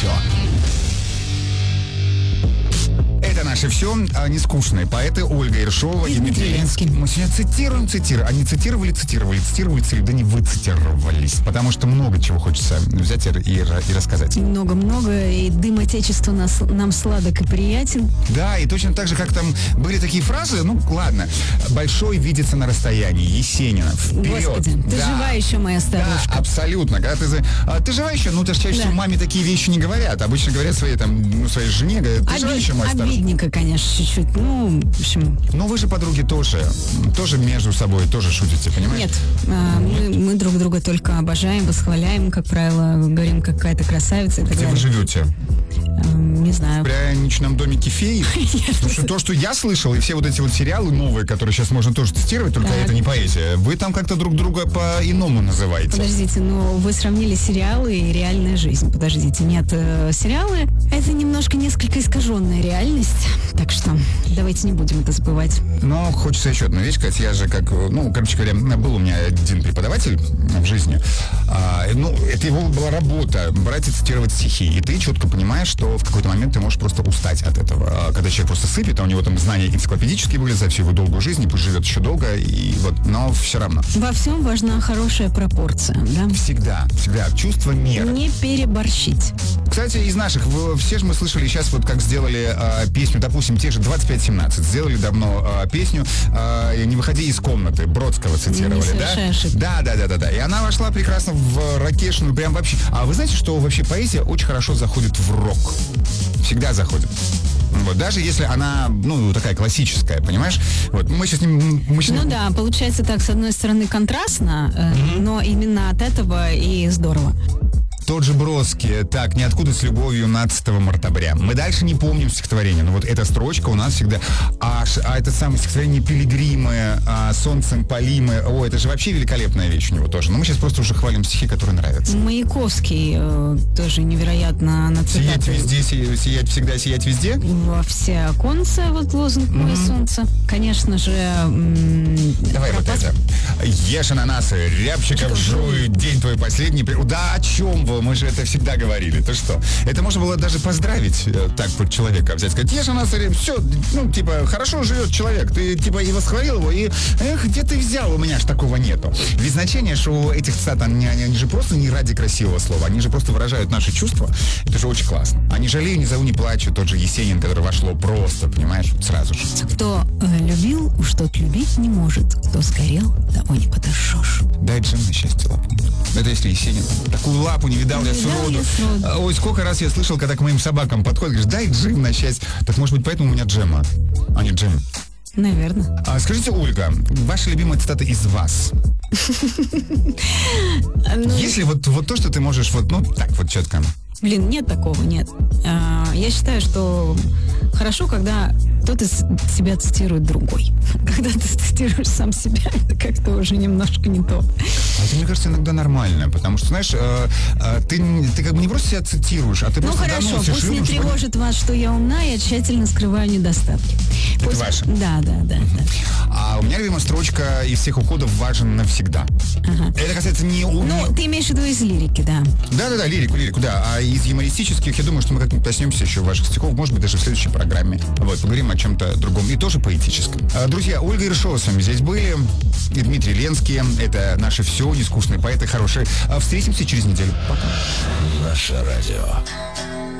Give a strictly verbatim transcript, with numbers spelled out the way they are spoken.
все. Это наше все. Нескучные поэты Ольга Ершова и Дмитрий Ленский. Мы сегодня цитируем, цитируем. Они цитировали, цитировали, цитировали, да не выцитировались. Потому что много чего хочется взять и, и, и рассказать. Много-много. И дым отечества нас, нам сладок и приятен. Да, и точно так же, как там были такие фразы, ну ладно. Большой видится на расстоянии. Есенина. Вперед. Господи, ты да. жива еще, моя старушка. Да, абсолютно. Когда ты, а, ты жива еще, ну ты же чаще всего да. маме такие вещи не говорят. Обычно говорят своей, там, ну, своей жене, говорят, ты Оби... жива еще, моя старушка. Обидненько, конечно, чуть-чуть. Ну, в общем... Но вы же, подруги, тоже, тоже между собой, тоже шутите, понимаете? Нет, а, мы, мы друг друга только обожаем, восхваляем, как правило, говорим, какая-то красавица и так Где далее. вы живете? А, не знаю. В пряничном домике феи? Потому что то, что я слышал, и все вот эти вот сериалы новые, которые сейчас можно тоже тестировать, только это не поэзия, вы там как-то друг друга по-иному называете. Подождите, ну вы сравнили сериалы и реальная жизнь. Подождите, нет, э, сериалы — это немножко несколько искаженная реальность. Так что давайте не будем это забывать. Но хочется еще одну вещь сказать. Я же как, ну, короче говоря, был у меня один преподаватель в жизни. А, ну, это его была работа, брать и цитировать стихи. И ты четко понимаешь, что в какой-то момент ты можешь просто устать от этого. А когда человек просто сыпет, а у него там знания энциклопедические были за всю его долгую жизнь, и пусть живет еще долго, и вот, но все равно. Во всем важна хорошая пропорция, да? Всегда, всегда. Чувство меры. Не переборщить. Кстати, из наших, все же мы слышали сейчас, вот как сделали э, песню, допустим, те же двадцать пять семнадцать, сделали давно э, песню э, «Не выходи из комнаты», Бродского цитировали, да? Да, да, да, да, да. И она вошла прекрасно в рокешную, прям вообще. А вы знаете, что вообще поэзия очень хорошо заходит в рок? Всегда заходит. Вот, даже если она, ну, такая классическая, понимаешь? Вот, мы сейчас не... Мы сейчас... Ну да, получается так, с одной стороны, контрастно, э, mm-hmm. но именно от этого и здорово. Тот же Бродский, так, ниоткуда с любовью нацатого мартабря. Мы дальше не помним стихотворение, но вот эта строчка у нас всегда... А, а это самое стихотворение «Пилигримы», а, «Солнцем полимы». О, это же вообще великолепная вещь у него тоже. Но мы сейчас просто уже хвалим стихи, которые нравятся. Маяковский э, тоже невероятно на цитаты. Сиять везде, си, сиять всегда, сиять везде? Во все оконца, вот лозунг «Мое mm-hmm. солнце». Конечно же... М- Давай пропас... вот это. Ешь ананасы, рябчиков жуй, день твой последний... Да о чем вы? Мы же это всегда говорили. То что? Это можно было даже поздравить э, так вот человека взять, сказать, ешь ананасы, все, ну, типа, хорошо живет человек. Ты, типа, и восхвалил его, и, эх, где ты взял? У меня ж такого нету. Ведь значение, что у этих цитат, они, они, они же просто не ради красивого слова, они же просто выражают наши чувства. Это же очень классно. Они жалею, не зову, не плачу. Тот же Есенин, который вошло просто, понимаешь, сразу же. Кто э, любил, уж тот любить не может. Кто сгорел, того не подожжешь. Дай Джим на счастье лапу. Это если Есенин. Такую лапу не видал, не я сроду. Ой, сколько раз я слышал, когда к моим собакам подходят, говоришь, дай Джим на счастье. Так может быть, поэтому у меня Джема, а не Джим. Наверное. А скажите, Ольга, ваша любимая цитата из вас? Если вот, вот то, что ты можешь вот, ну, так вот четко. Блин, нет такого, нет. А, я считаю, что хорошо, когда кто-то себя цитирует другой. Когда ты цитируешь сам себя, это как-то уже немножко не то. А это, мне кажется, иногда нормально, потому что, знаешь, э, э, ты, ты как бы не просто себя цитируешь, а ты ну, просто хорошо, доносишь. пусть не тревожит вас, что я умна, я тщательно скрываю недостатки. Это пусть... ваше? Да, да, да, uh-huh. да. А у меня любимая строчка из всех уходов «Важен навсегда». Ага. Это касается не... Ну, не... ты имеешь в виду из лирики, да. Да-да-да, лирику, лирику, да. А из юмористических, я думаю, что мы как-нибудь коснемся еще ваших стихов, может быть, даже в следующей программе. Вот, поговорим о чем-то другом и тоже поэтическом. А, друзья, Ольга Ершова с вами здесь были, и Дмитрий Ленский. Это наше все, нескучные поэты, хорошие. А, встретимся через неделю. Пока. Наше радио.